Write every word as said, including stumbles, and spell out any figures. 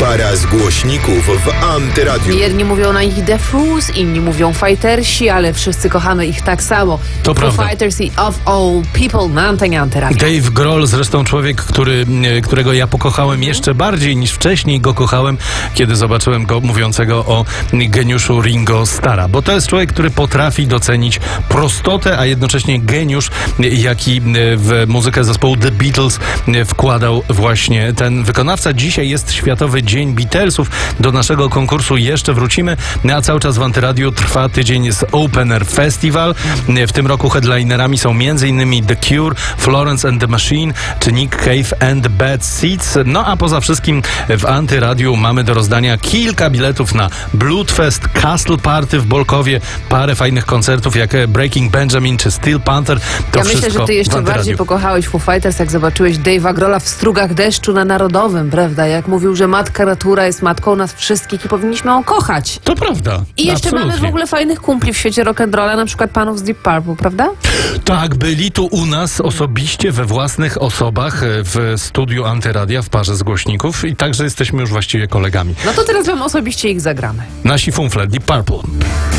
Para z głośników w Antyradiu. Jedni mówią na nich The Foos, inni mówią Fightersi, ale wszyscy kochamy ich tak samo. To Foo prawda. Fighters i Of All People na antenie Antyradia. Dave Grohl, zresztą człowiek, który, którego ja pokochałem jeszcze bardziej niż wcześniej go kochałem, kiedy zobaczyłem go mówiącego o geniuszu Ringo Starra. Bo to jest człowiek, który potrafi docenić prostotę, a jednocześnie geniusz, jaki w muzykę zespołu The Beatles wkładał właśnie ten wykonawca. Dzisiaj jest Światowy Dzień Beatlesów. Do naszego konkursu jeszcze wrócimy, a cały czas w Antyradiu trwa tydzień z Open Air Festival. W tym roku headlinerami są m.in. The Cure, Florence and the Machine czy Nick Cave and the Bad Seeds. No a poza wszystkim w Antyradiu mamy do rozdania kilka biletów na Bloodfest, Castle Party w Bolkowie, parę fajnych koncertów jak Breaking Benjamin czy Steel Panther. To ja myślę, że ty jeszcze bardziej pokochałeś Foo Fighters, jak zobaczyłeś Dave'a Grohla w Strugach Deszczu na Narodowym, prawda? Jak mówił, że matka natura jest matką nas wszystkich i powinniśmy ją kochać. To prawda. I jeszcze absolutnie. mamy w ogóle fajnych kumpli w świecie rock'n'rolla, na przykład panów z Deep Purple, prawda? Tak, byli tu u nas osobiście we własnych osobach w studiu Antyradia w parze z głośników i także jesteśmy już właściwie kolegami. No to teraz wam osobiście ich zagramy. Nasi fumfle, Deep Purple.